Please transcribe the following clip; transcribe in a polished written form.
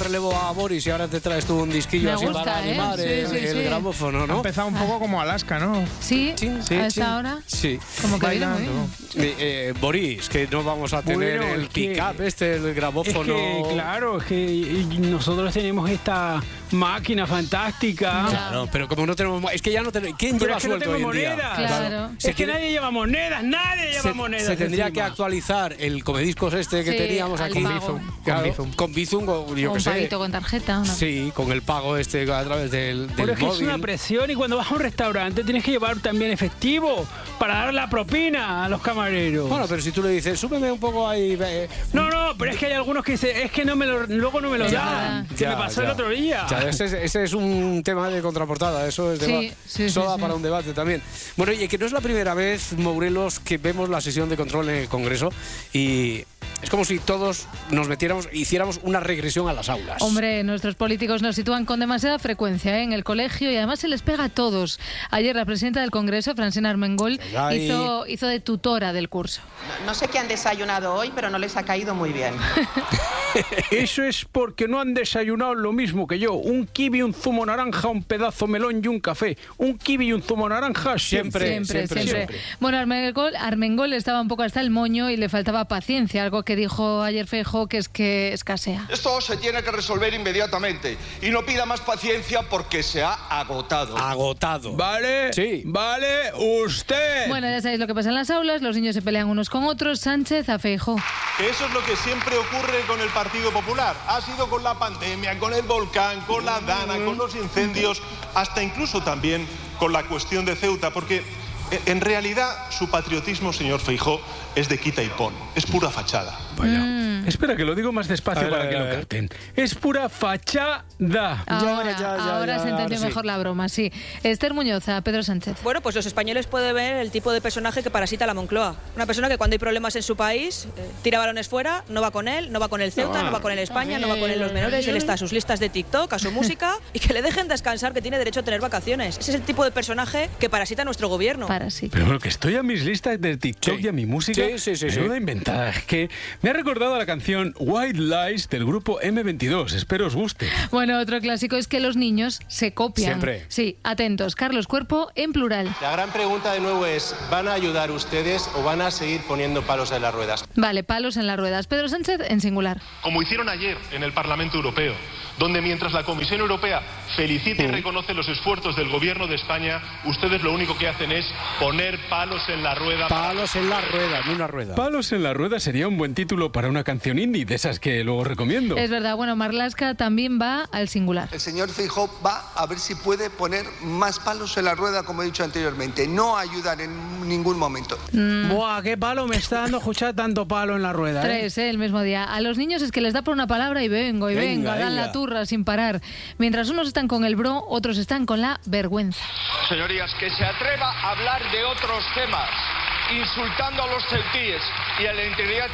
relevo a Boris y ahora te traes tú un disquillo así para animar el gramófono, ¿no? Ha empezado un poco como Alaska, ¿no? Sí, a esta hora. Sí. Como que viene Boris, que no vamos a tener el pick-up el gramófono. Es que, claro, es que nosotros tenemos esta máquina fantástica. Claro, pero como no tenemos... Es que ya no tenemos... ¿Quién lleva sueldo hoy en día? Claro. Es que nadie lleva monedas, Se tendría que actualizar el comediscos que teníamos aquí. Con Bizum, yo qué sé. Un paguito con tarjeta, ¿no? Sí, con el pago a través del Pero es que móvil. es una presión, y cuando vas a un restaurante tienes que llevar también efectivo para dar la propina a los camareros. Bueno, pero si tú le dices, súbeme un poco ahí... No, pero es que hay algunos que dicen, es que luego no me lo dan. Que me pasó el otro día. Ese es un tema de contraportada, eso es soda para un debate también. Bueno, y que no es la primera vez, Morelos, que vemos la sesión de control en el Congreso y es como si todos nos hiciéramos una regresión a las aulas. Hombre, nuestros políticos nos sitúan con demasiada frecuencia en el colegio y además se les pega a todos. Ayer la presidenta del Congreso, Francina Armengol, hizo de tutora del curso. No sé qué han desayunado hoy, pero no les ha caído muy bien. Eso es porque no han desayunado lo mismo que yo. Un kiwi, un zumo naranja, un pedazo melón y un café. Un kiwi y un zumo naranja siempre. Bueno, Armengol estaba un poco hasta el moño y le faltaba paciencia, algo que dijo ayer Feijóo que escasea. Esto se tiene que resolver inmediatamente y no pida más paciencia porque se ha agotado. ¿Vale? Sí. ¿Vale? Usted. Bueno, ya sabéis lo que pasa en las aulas, los niños se pelean unos con otros. Sánchez a Feijóo. Que eso es lo que siempre ocurre con el Partido Popular. Ha sido con la pandemia, con el volcán, con la Dana, con los incendios, hasta incluso también con la cuestión de Ceuta, porque en realidad su patriotismo, señor Feijóo, es de quita y pon, es pura fachada. Vaya. Espera, que lo digo más despacio para que lo capten. Es pura fachada. Ahora se entendió mejor la broma, sí. Esther Muñoz, a Pedro Sánchez. Bueno, pues los españoles pueden ver el tipo de personaje que parasita la Moncloa. Una persona que cuando hay problemas en su país, tira balones fuera, no va con él, no va con el Ceuta, no va con el España, no va con él los menores, él está a sus listas de TikTok, a su música, y que le dejen descansar, que tiene derecho a tener vacaciones. Ese es el tipo de personaje que parasita nuestro gobierno. Pero bueno, que estoy a mis listas de TikTok y a mi música. Sí. Una inventada. Es que me ha recordado a la canción White Lies del grupo M22. Espero os guste. Bueno, otro clásico es que los niños se copian. Siempre. Sí, atentos. Carlos Cuerpo en plural. La gran pregunta de nuevo es, ¿van a ayudar ustedes o van a seguir poniendo palos en las ruedas? Vale, palos en las ruedas. Pedro Sánchez en singular. Como hicieron ayer en el Parlamento Europeo, donde mientras la Comisión Europea felicita y reconoce los esfuerzos del Gobierno de España, ustedes lo único que hacen es poner palos en la rueda. Palos en la rueda, no una rueda. Palos en la rueda sería un buen título para una canción indie, de esas que luego recomiendo. Es verdad, bueno, Marlaska también va al singular. El señor Feijóo va a ver si puede poner más palos en la rueda, como he dicho anteriormente. No ayudar en ningún momento. Buah, qué palo me está dando escuchar tanto palo en la rueda. 3, el mismo día. A los niños es que les da por una palabra y venga, dan la turra sin parar. Mientras unos están con el bro, otros están con la vergüenza. Señorías, que se atreva a hablar de otros temas, insultando a los ceutíes y a la integridad